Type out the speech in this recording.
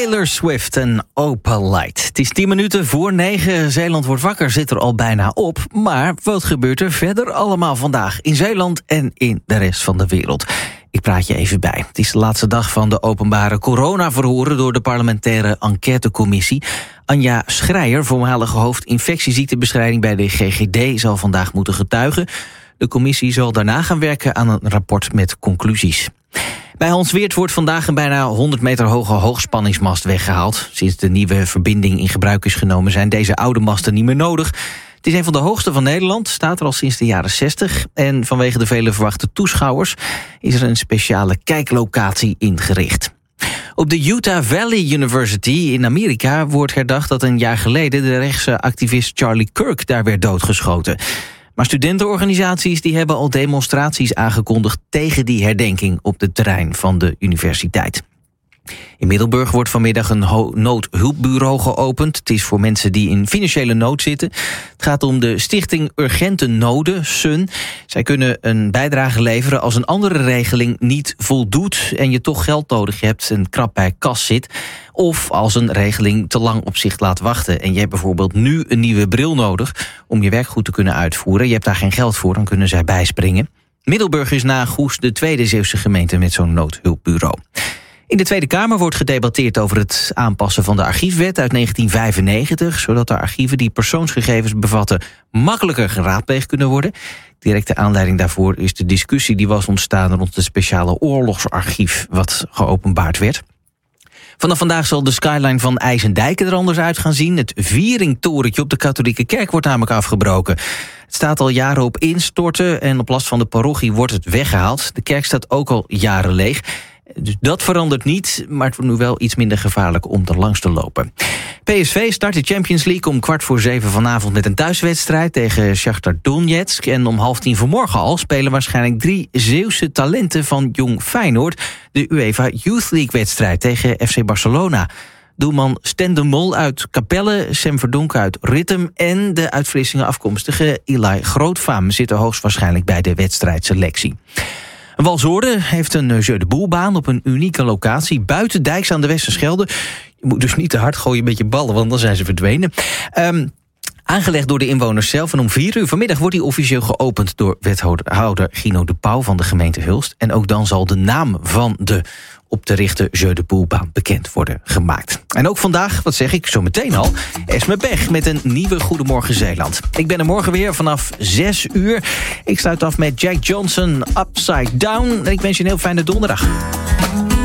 Taylor Swift en Opalite. Het is 10 minuten voor 9. Zeeland wordt wakker, zit er al bijna op. Maar wat gebeurt er verder allemaal vandaag in Zeeland en in de rest van de wereld? Ik praat je even bij. Het is de laatste dag van de openbare coronaverhoren door de parlementaire enquêtecommissie. Anja Schreier, voormalige hoofd infectieziektebestrijding bij de GGD, zal vandaag moeten getuigen. De commissie zal daarna gaan werken aan een rapport met conclusies. Bij Hansweert wordt vandaag een bijna 100 meter hoge hoogspanningsmast weggehaald. Sinds de nieuwe verbinding in gebruik is genomen zijn deze oude masten niet meer nodig. Het is een van de hoogste van Nederland, staat er al sinds de jaren 60. En vanwege de vele verwachte toeschouwers is er een speciale kijklocatie ingericht. Op de Utah Valley University in Amerika wordt herdacht dat een jaar geleden de rechtse activist Charlie Kirk daar werd doodgeschoten. Maar studentenorganisaties die hebben al demonstraties aangekondigd tegen die herdenking op het terrein van de universiteit. In Middelburg wordt vanmiddag een noodhulpbureau geopend. Het is voor mensen die in financiële nood zitten. Het gaat om de Stichting Urgente Noden, SUN. Zij kunnen een bijdrage leveren als een andere regeling niet voldoet en je toch geld nodig hebt en krap bij kas zit. Of als een regeling te lang op zich laat wachten en je hebt bijvoorbeeld nu een nieuwe bril nodig om je werk goed te kunnen uitvoeren. Je hebt daar geen geld voor, dan kunnen zij bijspringen. Middelburg is na Goes de tweede Zeeuwse gemeente met zo'n noodhulpbureau. In de Tweede Kamer wordt gedebatteerd over het aanpassen van de archiefwet uit 1995... zodat de archieven die persoonsgegevens bevatten makkelijker geraadpleegd kunnen worden. Directe aanleiding daarvoor is de discussie die was ontstaan rond het speciale oorlogsarchief wat geopenbaard werd. Vanaf vandaag zal de skyline van IJsendijken er anders uit gaan zien. Het Vieringtorentje op de katholieke kerk wordt namelijk afgebroken. Het staat al jaren op instorten en op last van de parochie wordt het weggehaald. De kerk staat ook al jaren leeg. Dus dat verandert niet, maar het wordt nu wel iets minder gevaarlijk om er langs te lopen. PSV start de Champions League om 6:15 vanavond met een thuiswedstrijd tegen Shakhtar Donetsk. En om 9:30 vanmorgen al spelen waarschijnlijk 3 Zeeuwse talenten van Jong Feyenoord de UEFA Youth League-wedstrijd tegen FC Barcelona. Doelman Stan de Mol uit Capelle, Sam Verdonk uit Rittem en de uit Vlissingen afkomstige Eli Grootvaam zitten hoogstwaarschijnlijk bij de wedstrijdselectie. Walshoorde heeft een Jeu de Boel-baan op een unieke locatie buiten dijks aan de Westerschelde. Je moet dus niet te hard gooien met je ballen, want dan zijn ze verdwenen. Aangelegd door de inwoners zelf en om 4:00 vanmiddag wordt die officieel geopend door wethouder Gino de Pauw van de gemeente Hulst. En ook dan zal de naam van de op te richten Jeu de Boel-baan bekend worden gemaakt. En ook vandaag, wat zeg ik, zo meteen al, Esme Pech met een nieuwe Goedemorgen Zeeland. Ik ben er morgen weer vanaf 6:00. Ik sluit af met Jack Johnson, Upside Down. En ik wens je een heel fijne donderdag.